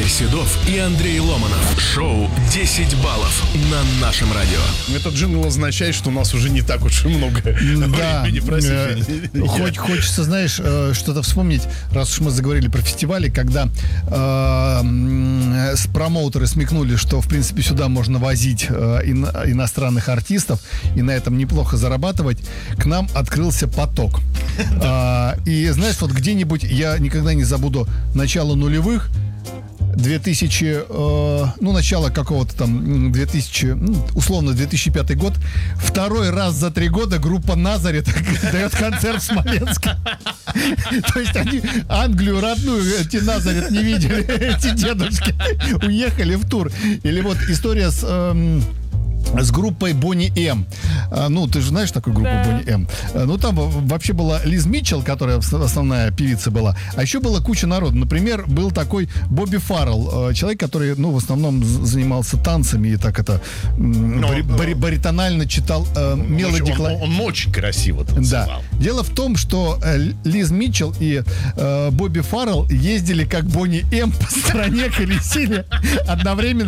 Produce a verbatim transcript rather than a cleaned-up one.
Игорь Седов и Андрей Ломанов. Шоу «десять баллов» на нашем радио. Этот джингл означает, что у нас уже не так уж и много Да, времени. Простите э, меня. хоть хочется, знаешь, э, что-то вспомнить, раз уж мы заговорили про фестивали, когда э, м, с промоутеры смекнули, что, в принципе, сюда можно возить э, ино- иностранных артистов и на этом неплохо зарабатывать, к нам открылся поток. А, И, знаешь, вот где-нибудь, я никогда не забуду начало нулевых, две тысячи, э, ну, начало какого-то там, две тысячи, ну, условно, две тысячи пятый год, второй раз за три года группа «Назарет» дает концерт в Смоленске. То есть они Англию родную, эти «Назарет» не видели, эти дедушки, уехали в тур. Или вот история с... эм, с группой Бонни М. А, ну, ты же знаешь такую группу Да. Бонни М. А, ну, там в- вообще была Лиз Митчелл, которая ос- основная певица была. А еще была куча народу. Например, был такой Бобби Фаррелл, э, человек, который, ну, в основном з- занимался танцами и так это м, Но, бари- но- бари- баритонально читал э, Он, мелодикла... он- он очень красиво Да. танцевал. Дело в том, что э, Лиз Митчелл и э, Бобби Фаррелл ездили как Бонни М по стране, колесили одновременно.